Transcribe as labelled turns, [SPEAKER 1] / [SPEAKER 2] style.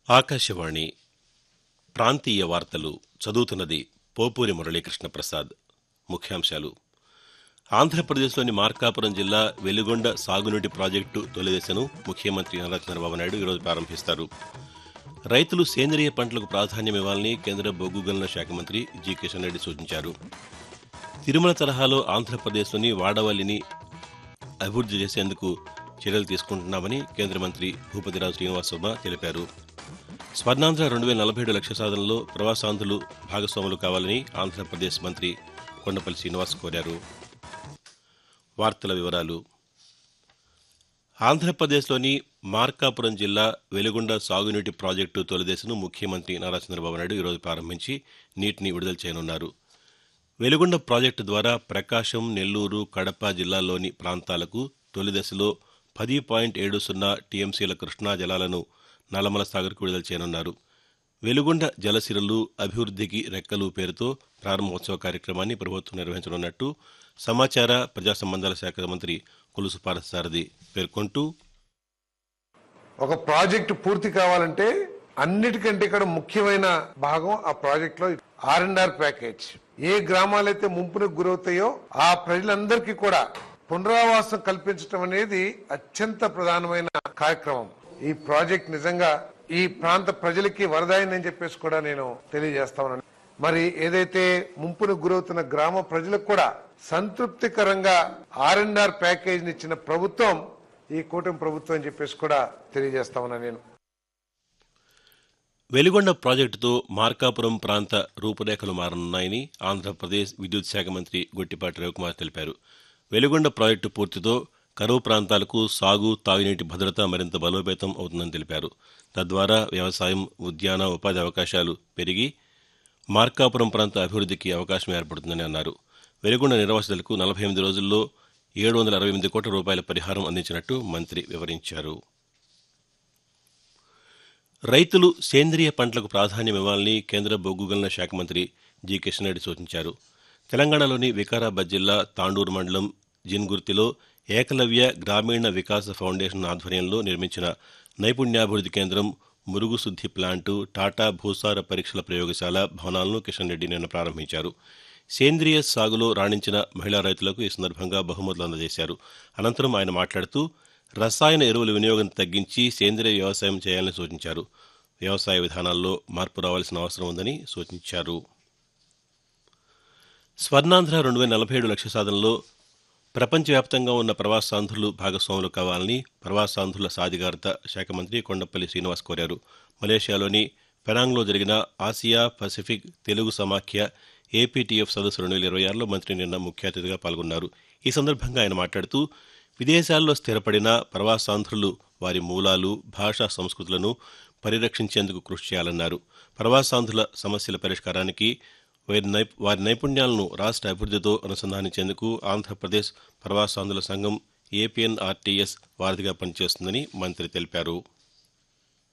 [SPEAKER 1] ఆకాశవాణి ప్రాంతీయ వార్తలు చదువుతున్నది పోపూరి మురళీకృష్ణ ప్రసాద్. ముఖ్యాంశాలు: ఆంధ్రప్రదేశ్లోని మార్కాపురం జిల్లా వెలుగొండ సాగునీటి ప్రాజెక్టు తొలిదశను ముఖ్యమంత్రి నారా చంద్రబాబు నాయుడు ఈరోజు ప్రారంభిస్తారు. రైతులు సేంద్రియ పంటలకు ప్రాధాన్యమివ్వాలని కేంద్ర బొగ్గు గనుల శాఖ మంత్రి జి. కిషన్ రెడ్డి సూచించారు. తిరుమల తరహాలో ఆంధ్రప్రదేశ్లోని వాడవల్లిని అభివృద్ధి చేసేందుకు చర్యలు తీసుకుంటున్నామని కేంద్ర మంత్రి భూపతిరాజు శ్రీనివాసవర్మ తెలిపారు. స్వర్ణాంధ్ర 2047 లక్ష్య సాధనలో ప్రవాసాంధ్రులు భాగస్వాములు కావాలని ఆంధ్రప్రదేశ్ మంత్రి కొండపల్లి శ్రీనివాస్ కోరారు. వార్తల వివరాలు: ఆంధ్రప్రదేశ్లోని మార్కాపురం జిల్లా వెలుగొండ సాగునీటి ప్రాజెక్టు తొలిదశను ముఖ్యమంత్రి నారా చంద్రబాబు నాయుడు ఈరోజు ప్రారంభించి నీటిని విడుదల చేయనున్నారు. వెలుగొండ ప్రాజెక్టు ద్వారా ప్రకాశం, నెల్లూరు, కడప జిల్లాల్లోని ప్రాంతాలకు తొలిదశలో 10.70 టీఎంసీల కృష్ణా జలాలను నల్లమల సాగర్కు విడుదల చేయనున్నారు. వెలుగొండ జలసిరలు అభివృద్ధికి రెక్కలు పేరుతో ప్రారంభోత్సవ కార్యక్రమాన్ని ప్రభుత్వం నిర్వహించనున్నట్టు సమాచార ప్రజా సంబంధాల శాఖ మంత్రి కొలుసు పార్థసారథి పేర్కొంటూ,
[SPEAKER 2] ఒక ప్రాజెక్టు పూర్తి కావాలంటే అన్నిటికంటే ఇక్కడ ముఖ్యమైన భాగం ఆ ప్రాజెక్ట్ లో R&R ప్యాకేజ్. ఏ గ్రామాలైతే ముంపునకు గురవుతాయో ఆ ప్రజలందరికీ కూడా పునరావాసం కల్పించడం అనేది అత్యంత ప్రధానమైన కార్యక్రమం. ఈ ప్రాజెక్ట్ నిజంగా ఈ ప్రాంత ప్రజలకి వరదాయిందని చెప్పేసి కూడా నేను తెలియజేస్తా ఉన్నాను. మరి ఏదైతే ముంపునకు గురవుతున్న గ్రామ ప్రజలకు కూడా సంతృప్తికరంగా R&R ప్యాకేజ్ ఇచ్చిన ప్రభుత్వం ఈ కూటమి ప్రభుత్వం అని చెప్పేసి కూడా తెలియజేస్తా ఉన్నా నేను.
[SPEAKER 1] వెలుగొండ ప్రాజెక్టుతో మార్కాపురం ప్రాంత రూపురేఖలు మారనున్నాయని ఆంధ్రప్రదేశ్ విద్యుత్ శాఖ మంత్రి గొట్టిపాటి రవికుమార్ తెలిపారు. వెలుగొండ ప్రాజెక్టు పూర్తితో కరువు ప్రాంతాలకు సాగు, తాగునీటి భద్రత మరింత బలోపేతం అవుతుందని తెలిపారు. తద్వారా వ్యవసాయం, ఉద్యాన, ఉపాధి అవకాశాలు పెరిగి మార్కాపురం ప్రాంత అభివృద్ధికి అవకాశం ఏర్పడుతుందని అన్నారు. వెలుగొండ నిర్వాసితులకు 48 రోజుల్లో 768 కోట్ల రూపాయల పరిహారం అందించినట్టు మంత్రి వివరించారు. రైతులు సేంద్రియ పంటలకు ప్రాధాన్యమివ్వాలని కేంద్ర బొగ్గు గనుల శాఖ మంత్రి జి. కిషన్ రెడ్డి సూచించారు. తెలంగాణలోని వికారాబాద్ జిల్లా తాండూరు మండలం జిన్గుర్తిలో ఏకలవ్య గ్రామీణ వికాస ఫౌండేషన్ ఆధ్వర్యంలో నిర్మించిన నైపుణ్యాభివృద్ధి కేంద్రం, మురుగు శుద్ధి ప్లాంటు, టాటా భూసార పరీక్షల ప్రయోగశాల భవనాలను కిషన్ రెడ్డి నిన్న ప్రారంభించారు. సేంద్రియ సాగులో రాణించిన మహిళా రైతులకు ఈ సందర్భంగా బహుమతులు అందజేశారు. అనంతరం ఆయన మాట్లాడుతూ రసాయన ఎరువుల వినియోగం తగ్గించి సేంద్రియ వ్యవసాయం చేయాలని సూచించారు. వ్యవసాయ విధానాల్లో మార్పు రావాల్సిన అవసరం ఉందని సూచించారు. స్వర్ణాంధ్ర 2047 లక్ష్య సాధనలో ప్రపంచవ్యాప్తంగా ఉన్న ప్రవాసాంధ్రులు భాగస్వాములు కావాలని ప్రవాసాంధ్రుల సాధికారత శాఖ మంత్రి కొండపల్లి శ్రీనివాస్ కోరారు. మలేషియాలోని పెనాంగ్లో జరిగిన ఆసియా పసిఫిక్ తెలుగు సమాఖ్య APTF సదస్సు 2026లో మంత్రి నిన్న ముఖ్య అతిథిగా పాల్గొన్నారు. ఈ సందర్భంగా ఆయన మాట్లాడుతూ విదేశాల్లో స్థిరపడిన ప్రవాసాంధ్రులు వారి మూలాలు, భాషా సంస్కృతులను పరిరక్షించేందుకు కృషి చేయాలన్నారు. ప్రవాసాంధ్రుల సమస్యల పరిష్కారానికి వారి నైపుణ్యాలను రాష్ట్ర అభివృద్ధితో అనుసంధానించేందుకు ఆంధ్రప్రదేశ్ ప్రవాసాంధ్రుల సంఘం APNRTS వారధిగా పనిచేస్తుందని మంత్రి తెలిపారు.